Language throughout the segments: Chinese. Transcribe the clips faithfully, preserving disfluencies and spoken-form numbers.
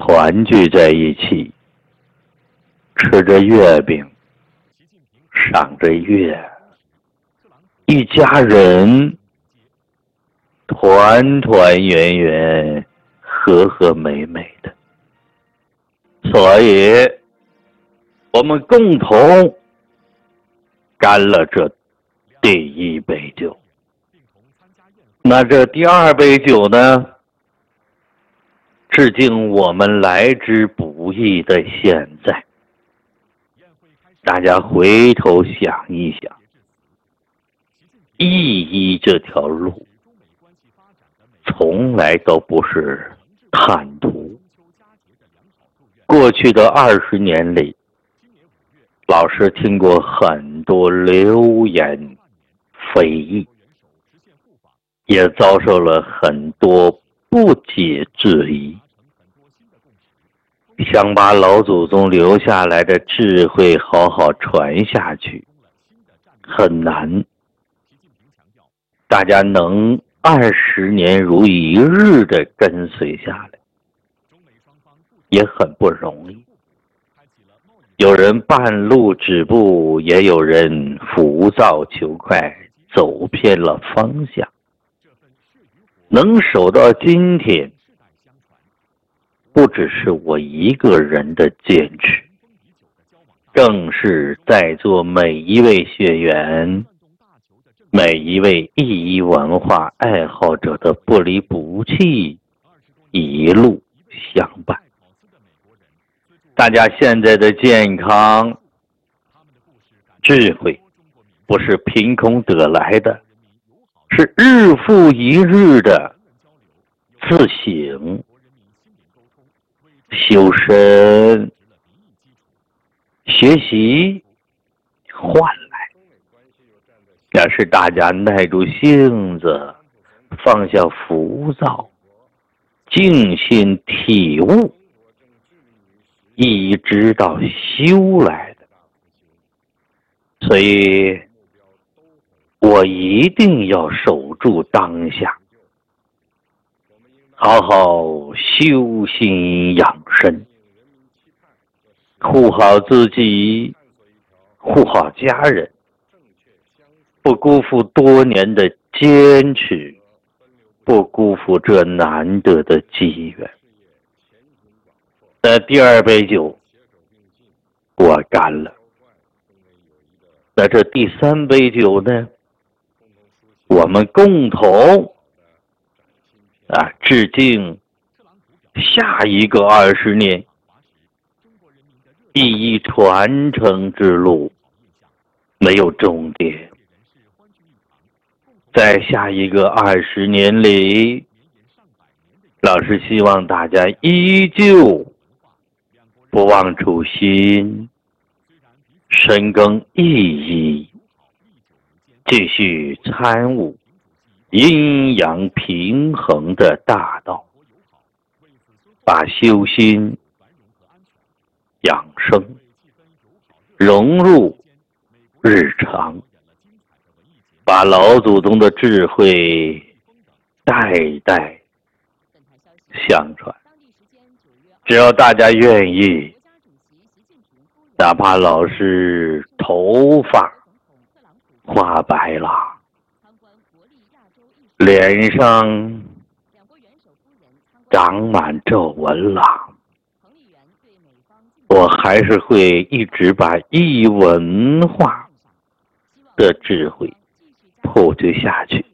团聚在一起，吃着月饼，赏着月，一家人团团圆圆，和和美美的。所以我们共同干了这第一杯酒。那这第二杯酒呢，致敬我们来之不易的现在。大家回头想一想，意义这条路从来都不是坦途。过去的二十年里，老师听过很多流言蜚议，也遭受了很多不解质疑。想把老祖宗留下来的智慧好好传下去，很难。大家能二十年如一日的跟随下来，也很不容易。有人半路止步，也有人浮躁求快，走偏了方向。能守到今天，不只是我一个人的坚持，更是在座每一位学员，每一位艺仪文化爱好者的不离不弃，一路相伴。大家现在的健康、智慧，不是凭空得来的，是日复一日的自省、修身、学习换来。要是大家耐住性子，放下浮躁，静心体悟，一直到修来的。所以我一定要守住当下，好好修心养生，护好自己，护好家人，不辜负多年的坚持，不辜负这难得的机缘。那第二杯酒我干了，那这第三杯酒呢，我们共同啊致敬下一个二十年艺艺传承之路没有终点。在下一个二十年里，老师希望大家依旧不忘初心，深耕意义，继续参悟阴阳平衡的大道，把修心养生融入日常，把老祖宗的智慧代代相传。只要大家愿意，哪怕老师头发花白了，脸上长满皱纹了，我还是会一直把艺文化的智慧普及下去。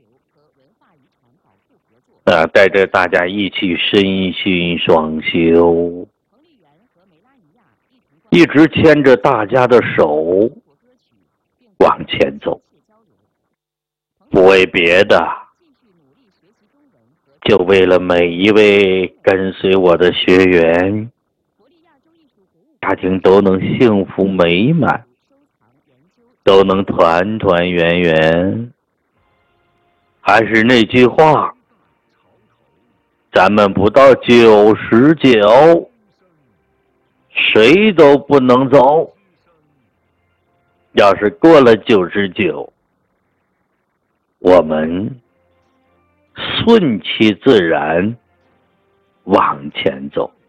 呃，带着大家一起身心双修，一直牵着大家的手往前走，不为别的，就为了每一位跟随我的学员，家庭都能幸福美满，都能团团圆圆。还是那句话，咱们不到九十九，谁都不能走。要是过了九十九，我们顺其自然往前走。